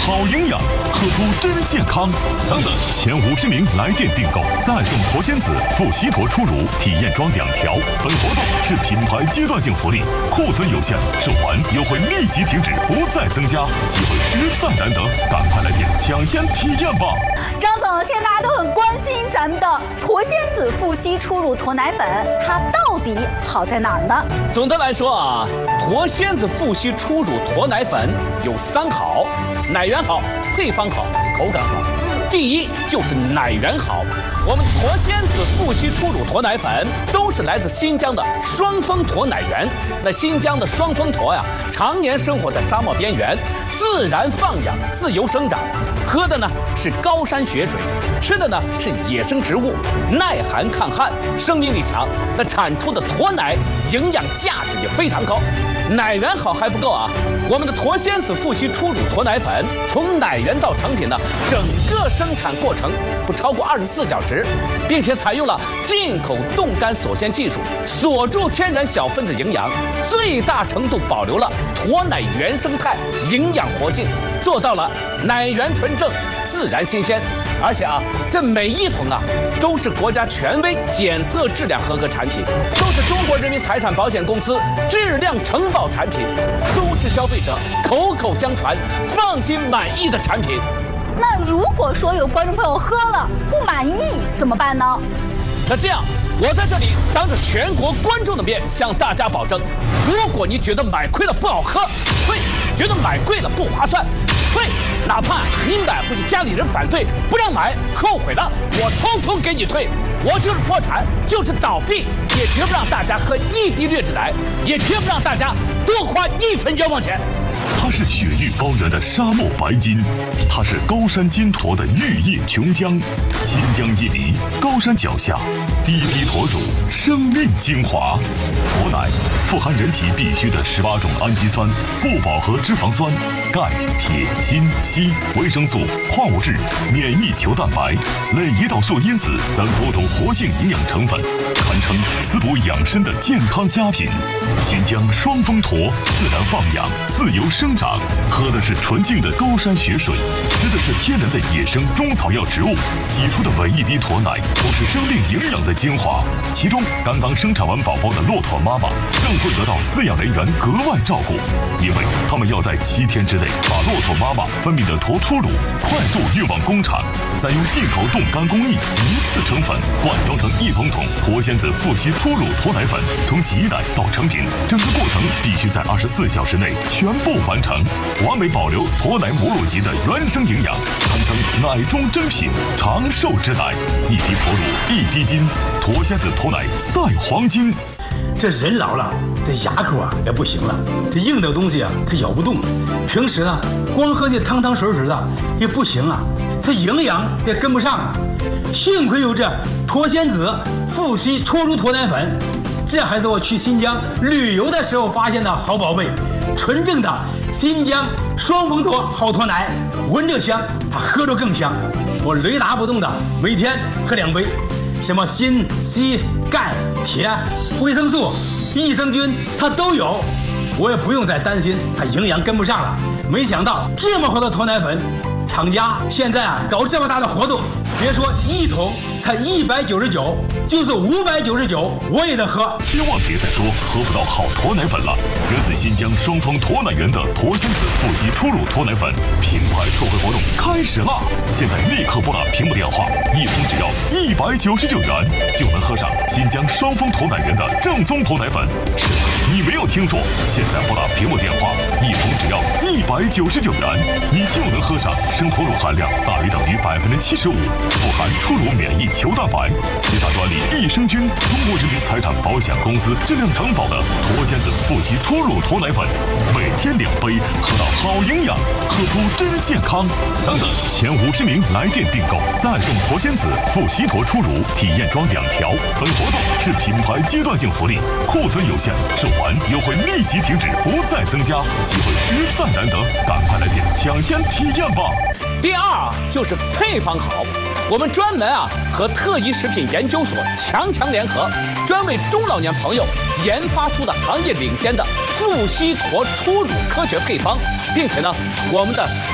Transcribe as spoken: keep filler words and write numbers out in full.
好营养，喝出真健康。等等，前五十名来电订购，再送驼仙子、富硒驼初乳体验装两条。本活动是品牌阶段性福利，库存有限，售完优惠立即停止，不再增加，机会实在难得，赶快来电抢先体验吧！ 张总，现在大家都很关心咱们的驼仙子富硒初乳驼奶粉，它到底好在哪儿呢？ 总的来说啊，驼仙子富硒初乳驼奶粉有三好：奶源好，配方好，口感好。第一就是奶源好，我们驼仙子富硒初乳驼奶粉都是来自新疆的双峰驼奶源。那新疆的双峰驼呀，常年生活在沙漠边缘，自然放养，自由生长，喝的呢是高山雪水，吃的呢是野生植物，耐寒抗旱，生命力强。那产出的驼奶营养价值也非常高。奶源好还不够啊，我们的驼仙子富硒初乳驼奶粉从奶源到成品呢，整个生产过程不超过二十四小时，并且采用了进口冻干锁鲜技术，锁住天然小分子营养，最大程度保留了驼奶原生态营养活性，做到了奶源纯正、自然新鲜。而且啊，这每一桶啊都是国家权威检测质量合格产品，都是中国人民财产保险公司质量承保产品，都是消费者口口相传、放心满意的产品。 那如果说有观众朋友喝了不满意怎么办呢？ 那这样，我在这里当着全国观众的面向大家保证，如果你觉得买亏了不好喝，退；觉得买贵了不划算，退。哪怕你买回去家里人反对不让买，后悔了，我通通给你退。我就是破产，就是倒闭，也绝不让大家喝一滴劣质奶，也绝不让大家多花一分冤枉钱。 它是雪域高原的沙漠白金，它是高山金驼的玉叶琼浆，新疆伊犁高山脚下，滴滴驼乳，生命精华。驼奶富含人体必需的十八种氨基酸、不饱和脂肪酸、钙、铁、锌、硒、维生素、矿物质、免疫球蛋白、类胰岛素因子等多种活性营养成分，堪称滋补养生的健康佳品。新疆双峰驼自然放养，自由生长，喝的是纯净的高山雪水，吃的是天然的野生中草药植物，挤出的每一滴驼奶都是生命营养的精华。其中，刚刚生产完宝宝的骆驼妈妈更会得到饲养人员格外照顾，因为他们要在七天之内把骆驼妈妈分泌的驼初乳快速运往工厂，再用进口冻干工艺一次成粉，灌装成一桶桶驼仙子富硒初乳驼奶粉，从挤奶到成品，整个过程必须在二十四小时内全部完成，完美保留驼奶母乳级的原生营养，堪称奶中珍品，长寿之奶。一滴驼乳一滴金，驼仙子驼奶赛黄金。 这人老了，这牙口啊也不行了，这硬的东西啊它咬不动，平时呢光喝这汤汤水水的也不行啊，这营养也跟不上啊。幸亏有这驼仙子富硒初乳驼奶粉，这还是我去新疆旅游的时候发现的好宝贝，纯正的新疆双峰驼好驼奶，闻着香，它喝着更香。我雷打不动的每天喝两杯，什么锌、硒、钙、铁、维生素、益生菌它都有，我也不用再担心它营养跟不上了。没想到这么好的驼奶粉，厂家现在啊搞这么大的活动，别说一桶才一百九十九，就是五百九十九我也得喝。 千万别再说喝不到好驼奶粉了！源自新疆双峰驼奶源的驼仙子富硒初乳驼奶粉品牌特惠活动开始啦！现在立刻拨打屏幕电话，一桶只要一百九十九元，就能喝上新疆双峰驼奶源的正宗驼奶粉。是的，你没有听错，现在拨打屏幕电话，一桶只要一百九十九元，你就能喝上生驼乳含量大于等于百分之七十五，富含初乳免疫球蛋白、其他专利益生菌，中国人民财产保险公司质量承保的驼仙子富硒初乳驼奶粉，每天两杯，喝到好营养，喝出真健康。等等，前五十名来电订购，再送驼仙子富硒驼初乳体验装两条。本活动是品牌阶段性福利，库存有限，售完优惠立即停止，不再增加，机会实在难得，赶快来电抢先体验吧！ 第二啊，就是配方好，我们专门啊和特一食品研究所强强联合，专为中老年朋友研发出的行业领先的富硒驼初乳科学配方，并且呢，我们的